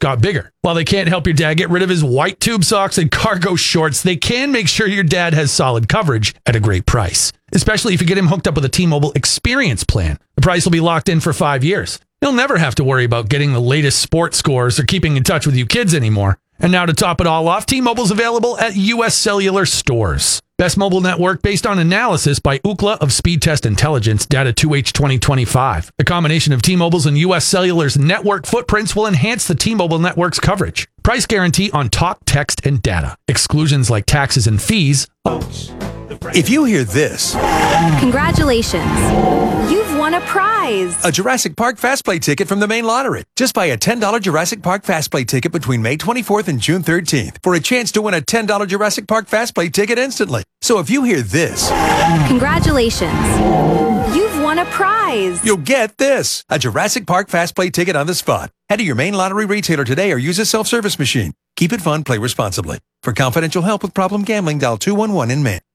got bigger. While they can't help your dad get rid of his white tube socks and cargo shorts, they can make sure your dad has solid coverage at a great price. Especially if you get him hooked up with a T-Mobile Experience plan. The price will be locked in for 5 years. You'll never have to worry about getting the latest sports scores or keeping in touch with you kids anymore. And now to top it all off, T-Mobile's available at U.S. Cellular stores. Best mobile network based on analysis by Ookla of Speed Test Intelligence, data 2H 2025. The combination of T-Mobile's and U.S. Cellular's network footprints will enhance the T-Mobile network's coverage. Price guarantee on talk, text, and data. Exclusions like taxes and fees. If you hear this, congratulations, you've won a prize. A Jurassic Park Fast Play ticket from the main lottery. Just buy a $10 Jurassic Park Fast Play ticket between May 24th and June 13th for a chance to win a $10 Jurassic Park Fast Play ticket instantly. So if you hear this, congratulations, you've won a prize. You'll get this, a Jurassic Park Fast Play ticket on the spot. Head to your main lottery retailer today or use a self-service machine. Keep it fun, play responsibly. For confidential help with problem gambling, dial 211 in Maine.